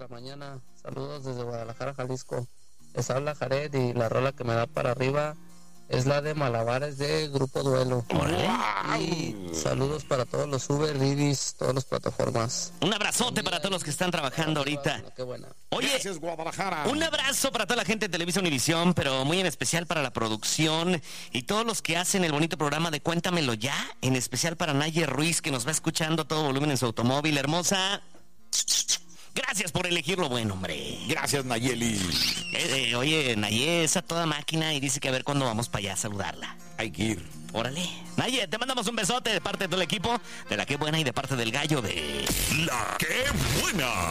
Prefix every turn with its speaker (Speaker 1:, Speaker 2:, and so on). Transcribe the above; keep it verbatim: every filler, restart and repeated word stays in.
Speaker 1: la mañana. Saludos desde Guadalajara, Jalisco. Les habla Jared y la rola que me da para arriba es la de Malabares de Grupo Duelo.
Speaker 2: ¡Wow!
Speaker 1: Y saludos para todos los Uber, Didis, todas las plataformas.
Speaker 2: Un abrazote para todos los que están trabajando ahorita.
Speaker 1: Qué buena.
Speaker 2: Oye,
Speaker 3: Gracias, Guadalajara.
Speaker 2: un abrazo para toda la gente de Televisa Univisión, pero muy en especial para la producción y todos los que hacen el bonito programa de Cuéntamelo Ya, en especial para Naye Ruiz, que nos va escuchando a todo volumen en su automóvil. Hermosa, gracias por elegir lo bueno, hombre.
Speaker 3: Gracias, Nayeli.
Speaker 2: Eh, eh, oye, Naye es a toda máquina y dice que a ver cuándo vamos para allá a saludarla.
Speaker 3: Hay que ir.
Speaker 2: Órale. Naye, te mandamos un besote de parte de todo el equipo, de la que buena y de parte del gallo de...
Speaker 4: La que buena.